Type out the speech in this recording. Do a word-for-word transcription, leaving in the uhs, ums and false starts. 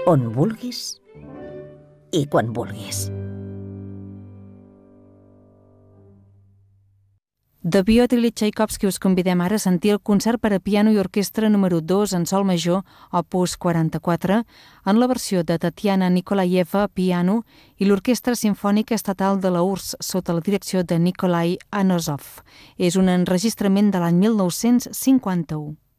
on vulguis i quan vulguis. De Piotr Txaikovski us convidem ara a sentir el concert per a piano i orquestra número dos en sol major, opus quaranta-quatre, en la versió de Tatiana Nikolaieva, piano, i l'Orquestra Simfònica Estatal de la U R S S, sota la direcció de Nikolai Anosov. És un enregistrament de l'any mil nou-cents cinquanta-u.